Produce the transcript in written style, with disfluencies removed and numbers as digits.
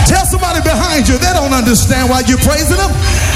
Tell somebody behind you, they don't understand why you're praising him.